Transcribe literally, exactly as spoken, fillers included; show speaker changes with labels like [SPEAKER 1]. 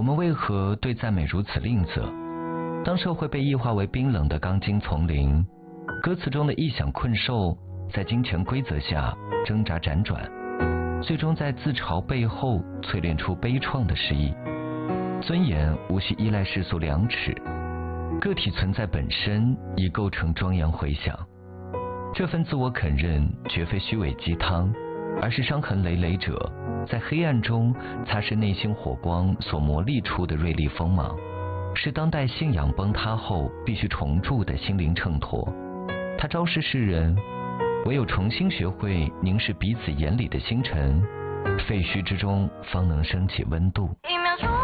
[SPEAKER 1] 们为何对赞美如此吝啬？当社会被异化为冰冷的钢筋丛林，歌词中的臆想困兽在金钱规则下挣扎辗转，最终在自嘲背后淬炼出悲怆的诗意。尊严无需依赖世俗量尺，个体存在本身已构成庄严回响。这份自我肯认绝非虚伪鸡汤，而是伤痕累累者在黑暗中擦拭内心火光所磨砺出的锐利锋芒，是当代信仰崩塌后必须重铸的心灵衬托。它昭示世人，唯有重新学会凝视彼此眼里的星辰，废墟之中方能升起温度。
[SPEAKER 2] 一秒钟